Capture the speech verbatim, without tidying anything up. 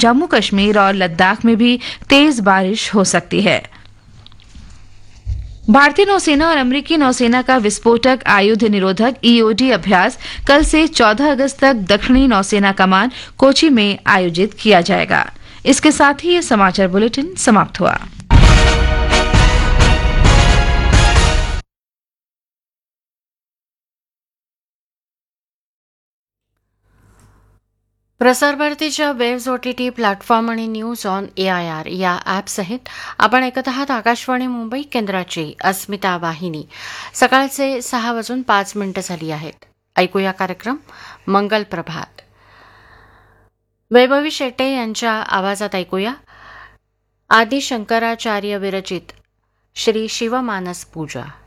जम्मू कश्मीर और लद्दाख में भी तेज बारिश हो सकती है। भारतीय नौसेना और अमेरिकी नौसेना का विस्फोटक आयुध निरोधक ईओडी अभ्यास कल से चौदह अगस्त तक दक्षिणी नौसेना कमान कोची में आयोजित किया जाएगा। इसके साथ ही ये समाचार बुलेटिन समाप्त हुआ। प्रसारभारतीच्या वेव्स ओटीटी प्लॅटफॉर्म आणि news on A I R या ॲपसहित आपण ऐकत आहात आकाशवाणी मुंबई केंद्राची अस्मिता वाहिनी। सकाळचे सहा वाजून पाच मिनिटं झाली आहेत। ऐकूया कार्यक्रम मंगल प्रभात। वैभवी शेट्टे यांच्या आवाजात ऐकूया आदि शंकराचार्य विरचित श्री शिवमानस पूजा।